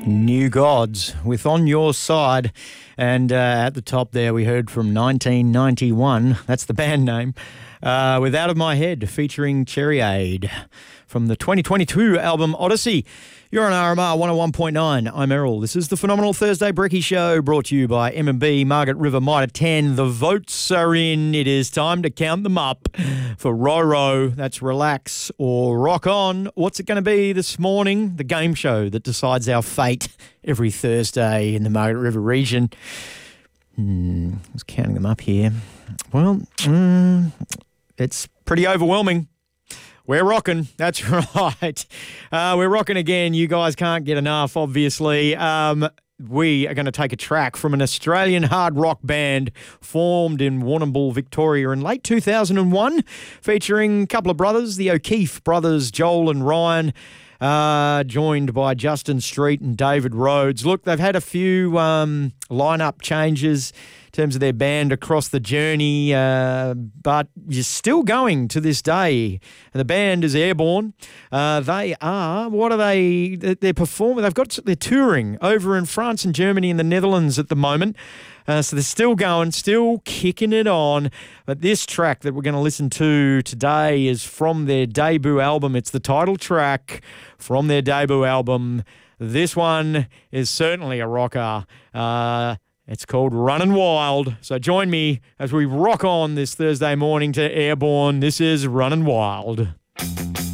New Gods with On Your Side. And at the top there we heard from 1991, that's the band name, with Out of My Head featuring Cherry Aid from the 2022 album Odyssey. You're on RMR 101.9. I'm Errol. This is the Phenomenal Thursday Brekkie Show, brought to you by M&B, Margaret River, Mitre 10. The votes are in. It is time to count them up for Roro. That's Relax or Rock On. What's it going to be this morning? The game show that decides our fate every Thursday in the Margaret River region. I was counting them up here. Well, it's pretty overwhelming. We're rocking. That's right. We're rocking again. You guys can't get enough, obviously. We are going to take a track from an Australian hard rock band formed in Warrnambool, Victoria in late 2001, featuring a couple of brothers, the O'Keefe brothers, Joel and Ryan, joined by Justin Street and David Rhodes. Look, they've had a few lineup changes in terms of their band across the journey, but you're still going to this day. The band is Airborne. They are, what are they? They're performing. They're touring over in France and Germany and the Netherlands at the moment. So they're still going, still kicking it on. But this track that we're going to listen to today is from their debut album. It's the title track from their debut album. This one is certainly a rocker. It's called Runnin' Wild. So join me as we rock on this Thursday morning to Airborne. This is Runnin' Wild.